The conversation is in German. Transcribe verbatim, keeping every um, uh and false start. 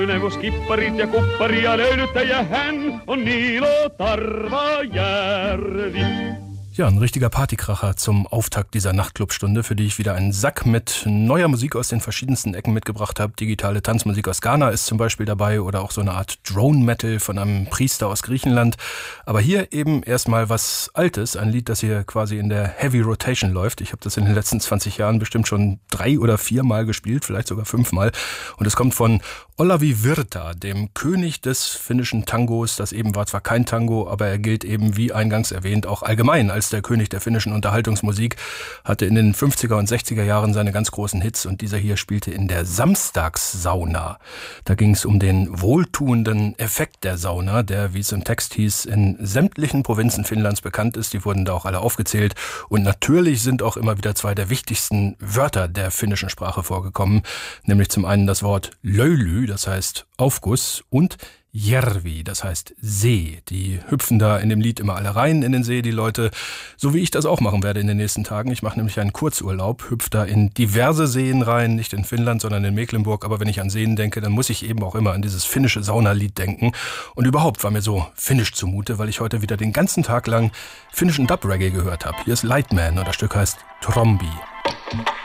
Skipparit ja kupparia löylyttäjä hän on Niilo Tarvajärvi. Ja, ein richtiger Partykracher zum Auftakt dieser Nachtclubstunde, für die ich wieder einen Sack mit neuer Musik aus den verschiedensten Ecken mitgebracht habe. Digitale Tanzmusik aus Ghana ist zum Beispiel dabei oder auch so eine Art Drone-Metal von einem Priester aus Griechenland. Aber hier eben erstmal was Altes, ein Lied, das hier quasi in der Heavy Rotation läuft. Ich habe das in den letzten zwanzig Jahren bestimmt schon drei oder viermal gespielt, vielleicht sogar fünfmal. Und es kommt von Olavi Virta, dem König des finnischen Tangos. Das eben war zwar kein Tango, aber er gilt eben, wie eingangs erwähnt, auch allgemein als der König der finnischen Unterhaltungsmusik, hatte in den fünfziger und sechziger Jahren seine ganz großen Hits und dieser hier spielte in der Samstagssauna. Da ging es um den wohltuenden Effekt der Sauna, der, wie es im Text hieß, in sämtlichen Provinzen Finnlands bekannt ist. Die wurden da auch alle aufgezählt und natürlich sind auch immer wieder zwei der wichtigsten Wörter der finnischen Sprache vorgekommen, nämlich zum einen das Wort Löyly, das heißt Aufguss, und Järvi, das heißt See. Die hüpfen da in dem Lied immer alle rein in den See, die Leute, so wie ich das auch machen werde in den nächsten Tagen. Ich mache nämlich einen Kurzurlaub, hüpfe da in diverse Seen rein, nicht in Finnland, sondern in Mecklenburg. Aber wenn ich an Seen denke, dann muss ich eben auch immer an dieses finnische Saunalied denken. Und überhaupt war mir so finnisch zumute, weil ich heute wieder den ganzen Tag lang finnischen Dub-Reggae gehört habe. Hier ist Lightman und das Stück heißt Trombi.